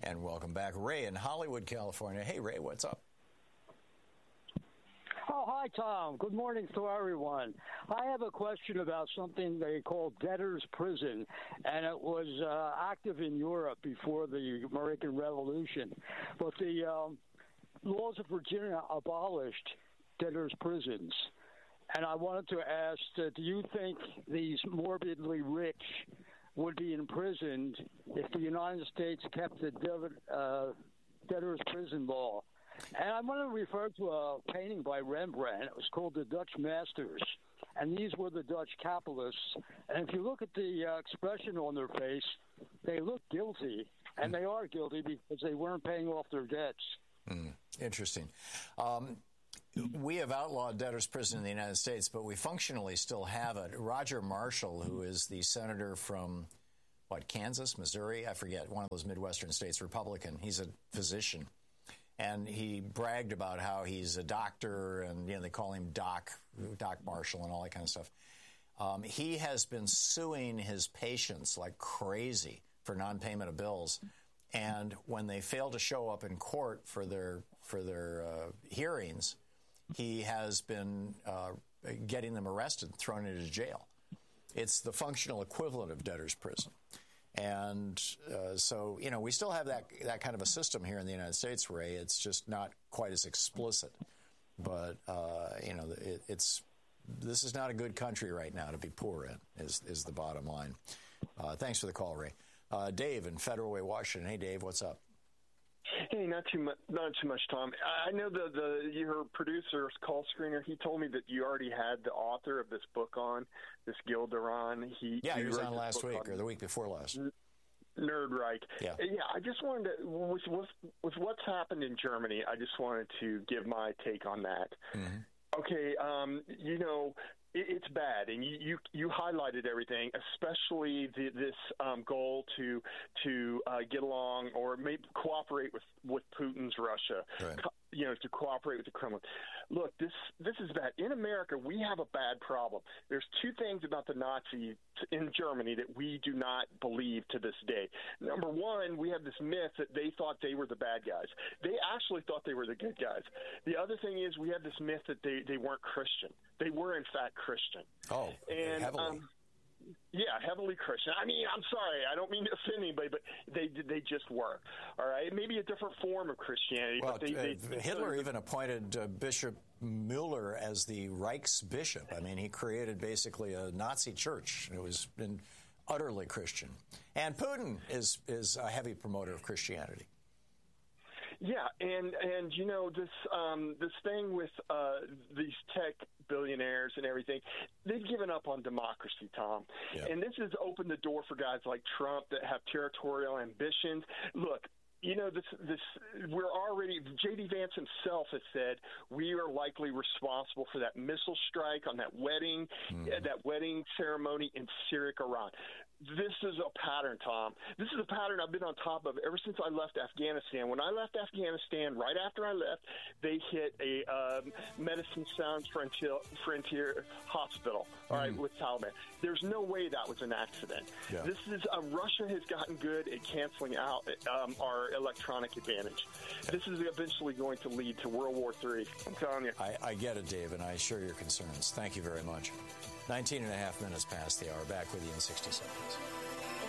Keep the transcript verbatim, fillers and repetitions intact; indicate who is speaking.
Speaker 1: And welcome back. Ray in Hollywood, California. Hey, Ray, what's up?
Speaker 2: Oh, hi, Tom. Good morning to everyone. I have a question about something they call debtor's prison, and it was uh, active in Europe before the American Revolution. But the um, laws of Virginia abolished debtor's prisons. And I wanted to ask, uh, do you think these morbidly rich would be imprisoned if the United States kept the debtor, uh, debtor's prison law? And I want to refer to a painting by Rembrandt. It was called The Dutch Masters. And these were the Dutch capitalists. And if you look at the uh, expression on their face, they look guilty. And they are guilty because they weren't paying off their debts.
Speaker 1: Mm, interesting. Um, we have outlawed debtor's prison in the United States, but we functionally still have it. Roger Marshall, who is the senator from, what, Kansas, Missouri? I forget, one of those Midwestern states, Republican. He's a physician. And he bragged about how he's a doctor, and you know they call him Doc, Doc Marshall, and all that kind of stuff. Um, he has been suing his patients like crazy for non-payment of bills, and when they fail to show up in court for their for their uh, hearings, he has been uh, getting them arrested, thrown into jail. It's the functional equivalent of debtor's prison. And uh, so, you know, we still have that that kind of a system here in the United States, Ray. It's just not quite as explicit. But, uh, you know, it, it's this is not a good country right now to be poor in, is, is the bottom line. Uh, thanks for the call, Ray. Uh, Dave in Federal Way, Washington. Hey, Dave, what's up?
Speaker 3: Hey, not too much, not too much, Tom. I know the the your producer's call screener. He told me that you already had the author of this book on, this Gil Duran. He
Speaker 1: yeah, he,
Speaker 3: he
Speaker 1: was on last week
Speaker 3: on
Speaker 1: or the week before last.
Speaker 3: Nerdreich.
Speaker 1: Yeah,
Speaker 3: yeah. I just wanted to with, with with what's happened in Germany. I just wanted to give my take on that. Mm-hmm. Okay, um, you know. It's bad, and you, you you highlighted everything, especially the, this um, goal to to uh, get along or maybe cooperate with, with Putin's Russia,
Speaker 1: right.
Speaker 3: Co- you know, to cooperate with the Kremlin. Look, this this is bad. In America, we have a bad problem. There's two things about the Nazis in Germany that we do not believe to this day. Number one, we have this myth that they thought they were the bad guys. They actually thought they were the good guys. The other thing is we have this myth that they, they weren't Christian. They were, in fact, Christian.
Speaker 1: Oh,
Speaker 3: and,
Speaker 1: heavily.
Speaker 3: Um, yeah, heavily Christian. I mean, I'm sorry. I don't mean to offend anybody, but they they just were. All right? Maybe a different form of Christianity.
Speaker 1: Well,
Speaker 3: but they,
Speaker 1: uh,
Speaker 3: they,
Speaker 1: Hitler
Speaker 3: they,
Speaker 1: even appointed uh, Bishop Mueller as the Reichsbishop. I mean, he created basically a Nazi church. It was been utterly Christian. And Putin is is a heavy promoter of Christianity.
Speaker 3: Yeah, and and you know this um, this thing with uh, these tech billionaires and everything, they've given up on democracy, Tom.
Speaker 1: Yeah.
Speaker 3: And this has opened the door for guys like Trump that have territorial ambitions. Look. You know, this, this, we're already, J D. Vance himself has said we are likely responsible for that missile strike on that wedding, mm. that wedding ceremony in Syriac, Iran. This is a pattern, Tom. This is a pattern I've been on top of ever since I left Afghanistan. When I left Afghanistan, right after I left, they hit a um, Medicine Sans Frontier, Frontier hospital, all right, mm. with Taliban. There's no way that was an accident.
Speaker 1: Yeah.
Speaker 3: This is, uh, Russia has gotten good at canceling out um, our electronic advantage. This is eventually going to lead to World War Three. I'm telling you.
Speaker 1: I, I get it, Dave, and I share your concerns. Thank you very much. nineteen and a half minutes past the hour. Back with you in sixty seconds.